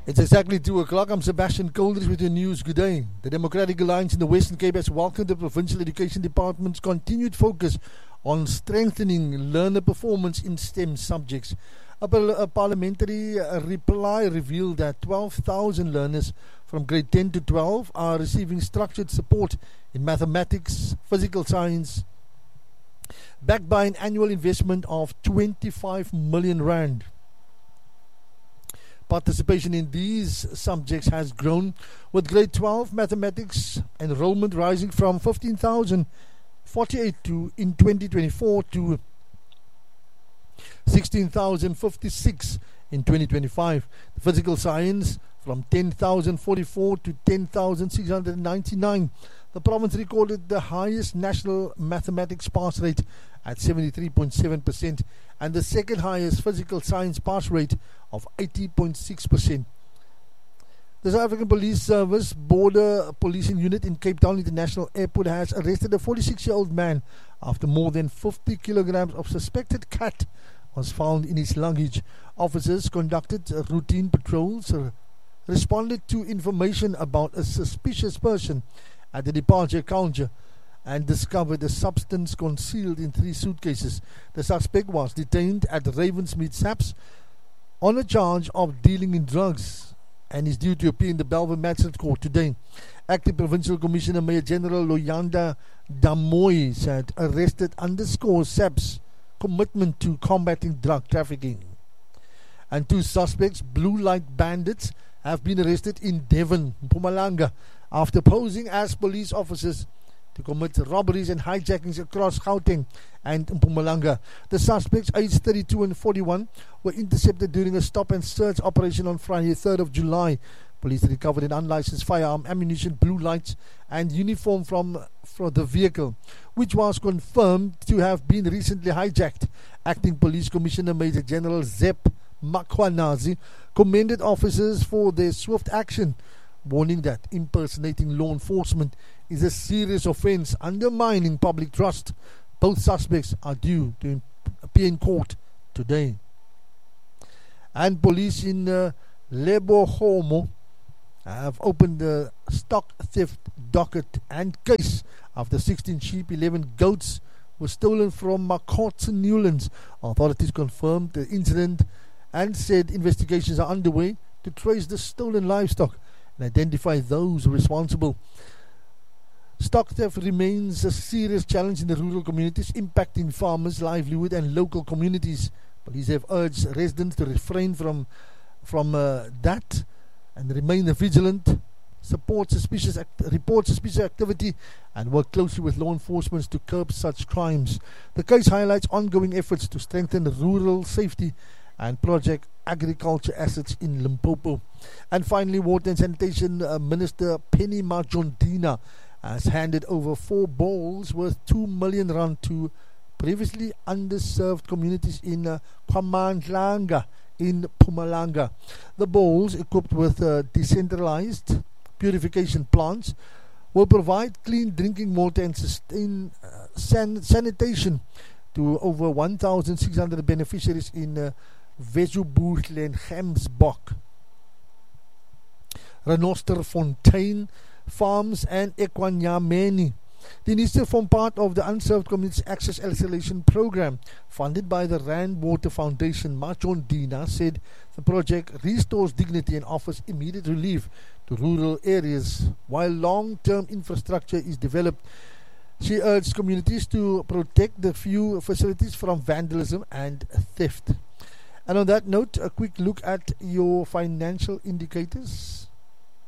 It's exactly 2 o'clock. I'm Sebastian Coldridge with your news. Good day. The Democratic Alliance in the Western Cape has welcomed the Provincial Education Department's continued focus on strengthening learner performance in STEM subjects. A parliamentary reply revealed that 12,000 learners from grade 10 to 12 are receiving structured support in mathematics, physical science, backed by an annual investment of 25 million rand. Participation in these subjects has grown, with grade 12 mathematics enrollment rising from 15,048 in 2024 to 16,056 in 2025. The physical science from 10,044 to 10,699. The province recorded the highest national mathematics pass rate at 73.7% and the second highest physical science pass rate of 80.6%. The South African Police Service Border Policing Unit in Cape Town International Airport has arrested a 46-year-old man after more than 50 kilograms of suspected cat was found in his luggage. Officers conducted routine patrols, responded to information about a suspicious person at the departure counter, and discovered a substance concealed in 3 suitcases. The suspect was detained at Ravensmead SAPS on a charge of dealing in drugs and is due to appear in the Bellville Magistrate Court today. Acting Provincial Commissioner Major General Loyanda Damoy said arrested underscores SAPS commitment to combating drug trafficking. And 2 suspects, blue light bandits, have been arrested in Devon, Mpumalanga, after posing as police officers to commit robberies and hijackings across Gauteng and Mpumalanga. The suspects, aged 32 and 41, were intercepted during a stop and search operation on Friday, 3rd of July. Police recovered an unlicensed firearm, ammunition, blue lights, and uniform from the vehicle, which was confirmed to have been recently hijacked. Acting Police Commissioner Major General Zep Makwanazi commended officers for their swift action, warning that impersonating law enforcement is a serious offence undermining public trust. Both suspects are due to appear in court today. And police in Lebogomo have opened the stock theft docket and case after 16 sheep, 11 goats were stolen from Makotse Newlands. Authorities confirmed the incident and said investigations are underway to trace the stolen livestock and identify those responsible. Stock theft remains a serious challenge in the rural communities, impacting farmers' livelihood and local communities. Police have urged residents to refrain from that and remain vigilant, report suspicious activity, and work closely with law enforcement to curb such crimes. The case highlights ongoing efforts to strengthen rural safety and project agriculture assets in Limpopo. And finally, Water and Sanitation Minister Penny Majondina has handed over 4 bowls worth 2 million rand to previously underserved communities in Kwamandlanga in Mpumalanga. The bowls, equipped with decentralized purification plants, will provide clean drinking water and sustain sanitation to over 1,600 beneficiaries in Vezuburtle and Gemsbok, Renosterfontein Farms and Ekwanyameni. The initiative form part of the Unserved Communities Access Acceleration Program funded by the Rand Water Foundation. Majondina said the project restores dignity and offers immediate relief to rural areas while long-term infrastructure is developed. She urged communities to protect the few facilities from vandalism and theft. And on that note, a quick look at your financial indicators.